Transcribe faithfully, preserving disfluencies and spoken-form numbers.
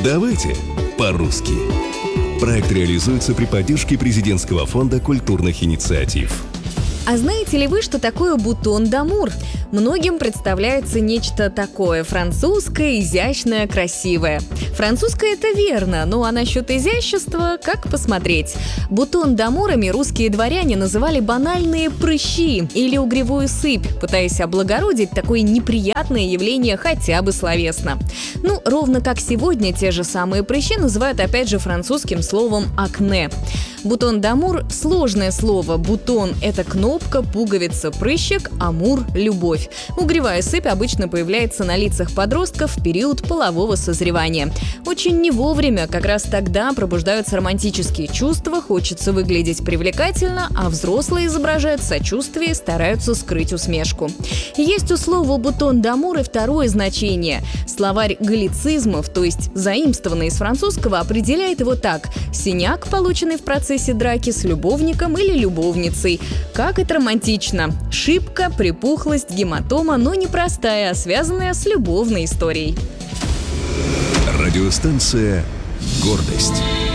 Давайте по-русски. Проект реализуется при поддержке Президентского фонда культурных инициатив. А знаете ли вы, что такое бутон дамур? Многим представляется нечто такое французское, изящное, красивое. Французское — это верно, ну а насчет изящества — как посмотреть. Бутон дамурами русские дворяне называли банальные прыщи или угревую сыпь, пытаясь облагородить такое неприятное явление хотя бы словесно. Ну, ровно как сегодня те же самые прыщи называют опять же французским словом акне. Бутон дамур — сложное слово. Бутон — это кнопка, пуговица, прыщик, амур — любовь. Угревая сыпь обычно появляется на лицах подростков в период полового созревания. Очень не вовремя, как раз тогда пробуждаются романтические чувства, хочется выглядеть привлекательно, а взрослые изображают сочувствие и стараются скрыть усмешку. Есть у слова «бутон дамур» и второе значение. Словарь галлицизмов, то есть заимствованный из французского, определяет его так: синяк, полученный в процессе драки с любовником или любовницей. Как это романтично! Шибка, припухлость, гематома, но не простая, а связанная с любовной историей. Радиостанция «Гордость».